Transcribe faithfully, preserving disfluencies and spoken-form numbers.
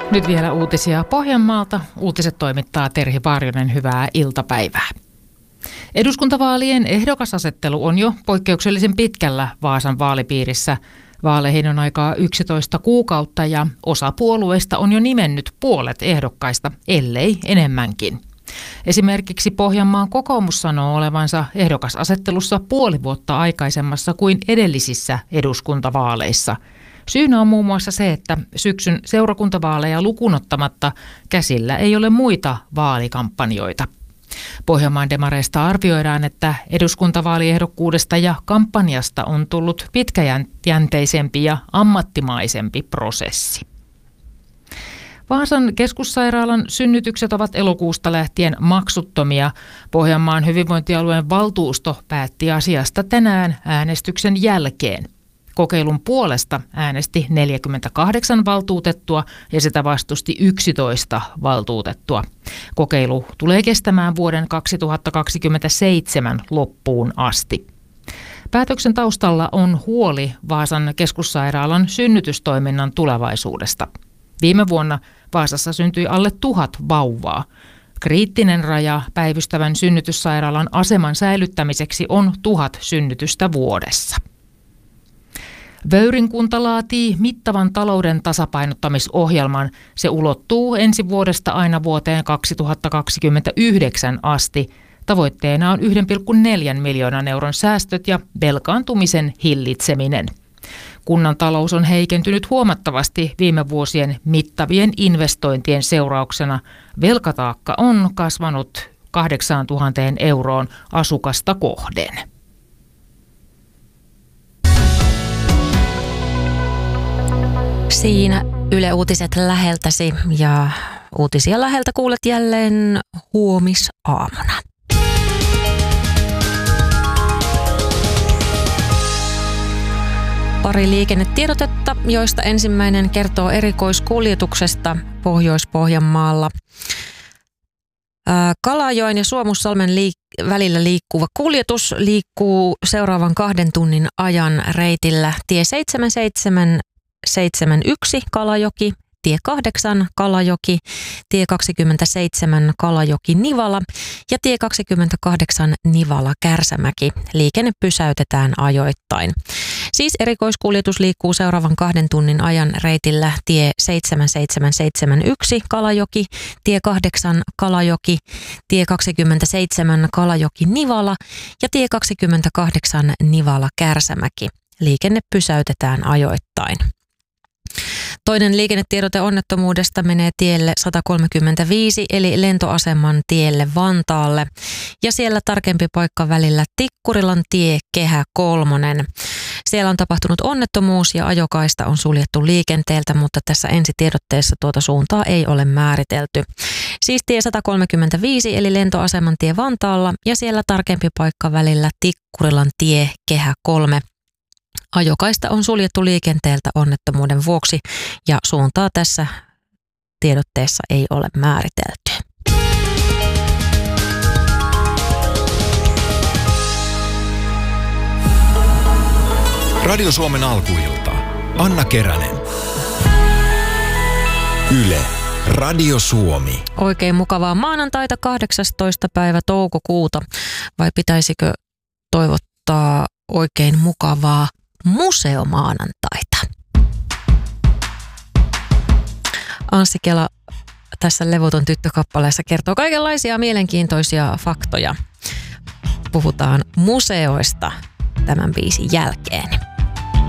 Nyt vielä uutisia Pohjanmaalta. Uutiset toimittaa Terhi Vaarionen. Hyvää iltapäivää. Eduskuntavaalien ehdokasasettelu on jo poikkeuksellisen pitkällä Vaasan vaalipiirissä. Vaaleihin on aikaa yksitoista kuukautta ja osa puolueista on jo nimennyt puolet ehdokkaista, ellei enemmänkin. Esimerkiksi Pohjanmaan kokoomus sanoo olevansa ehdokasasettelussa puoli vuotta aikaisemmassa kuin edellisissä eduskuntavaaleissa. Syynä on muun muassa se, että syksyn seurakuntavaaleja lukunottamatta käsillä ei ole muita vaalikampanjoita. Pohjanmaan demareista arvioidaan, että eduskuntavaaliehdokkuudesta ja kampanjasta on tullut pitkäjänteisempi ja ammattimaisempi prosessi. Vaasan keskussairaalan synnytykset ovat elokuusta lähtien maksuttomia. Pohjanmaan hyvinvointialueen valtuusto päätti asiasta tänään äänestyksen jälkeen. Kokeilun puolesta äänesti neljäkymmentäkahdeksan valtuutettua ja sitä vastusti yksitoista valtuutettua. Kokeilu tulee kestämään vuoden kaksituhattakaksikymmentäseitsemän loppuun asti. Päätöksen taustalla on huoli Vaasan keskussairaalan synnytystoiminnan tulevaisuudesta. Viime vuonna Vaasassa syntyi alle tuhat vauvaa. Kriittinen raja päivystävän synnytyssairaalan aseman säilyttämiseksi on tuhat synnytystä vuodessa. Vöyrin kunta laatii mittavan talouden tasapainottamisohjelman. Se ulottuu ensi vuodesta aina vuoteen kaksituhattakaksikymmentäyhdeksän asti. Tavoitteena on yksi pilkku neljä miljoonan euron säästöt ja velkaantumisen hillitseminen. Kunnan talous on heikentynyt huomattavasti viime vuosien mittavien investointien seurauksena. Velkataakka on kasvanut kahdeksantuhatta euroon asukasta kohden. Siinä Yle Uutiset läheltäsi ja uutisia läheltä kuulet jälleen huomisaamuna. Pari liikennetiedotetta, joista ensimmäinen kertoo erikoiskuljetuksesta Pohjois-Pohjanmaalla. Kalajoen ja Suomussalmen liik- välillä liikkuva kuljetus liikkuu seuraavan kahden tunnin ajan reitillä tie seitsemän seitsemän yksi Kalajoki, tie kahdeksan Kalajoki, tie kaksikymmentäseitsemän Kalajoki-Nivala ja tie kaksikymmentäkahdeksan Nivala-Kärsämäki. Liikenne pysäytetään ajoittain. Siis erikoiskuljetus liikkuu seuraavan kahden tunnin ajan reitillä tie seitsemän seitsemän seitsemän yksi Kalajoki, tie kahdeksan Kalajoki, tie kaksikymmentäseitsemän Kalajoki-Nivala ja tie kaksikymmentäkahdeksan Nivala-Kärsämäki. Liikenne pysäytetään ajoittain. Toinen liikennetiedote onnettomuudesta menee tielle sata kolmekymmentäviisi eli lentoaseman tielle Vantaalle ja siellä tarkempi paikka välillä Tikkurilan tie Kehä kolmonen. Siellä on tapahtunut onnettomuus ja ajokaista on suljettu liikenteeltä, mutta tässä ensitiedotteessa tuota suuntaa ei ole määritelty. Siis tie sata kolmekymmentäviisi eli lentoaseman tie Vantaalla ja siellä tarkempi paikka välillä Tikkurilan tie Kehä kolme. Ajokaista on suljettu liikenteeltä onnettomuuden vuoksi ja suuntaa tässä tiedotteessa ei ole määritelty. Radio Suomen alkuilta. Anna Keränen. Yle. Radio Suomi. Oikein mukavaa maanantaita kahdeksastoista päivä toukokuuta. Vai pitäisikö toivottaa oikein mukavaa museomaanantaita? Anssi Kela tässä Levoton tyttö-kappaleessa kertoo kaikenlaisia mielenkiintoisia faktoja. Puhutaan museoista tämän biisin jälkeen.